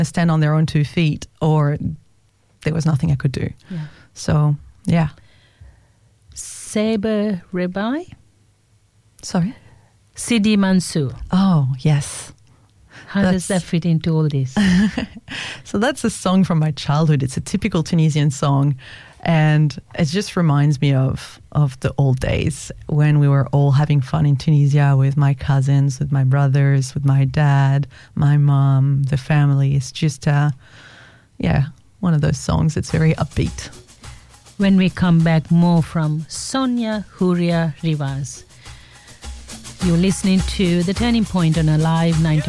stand on their own 2 feet, or there was nothing I could do. Yeah. So, yeah. Sabre Ribeye? Sorry? Sidi Mansour. Oh, yes. How does that fit into all this? So that's a song from my childhood. It's a typical Tunisian song, and it just reminds me of the old days when we were all having fun in Tunisia with my cousins, with my brothers, with my dad, my mom, the family. It's just, one of those songs. It's very upbeat. When we come back, more from Sonia Huria Rivas. You're listening to The Turning Point on Alive 90.3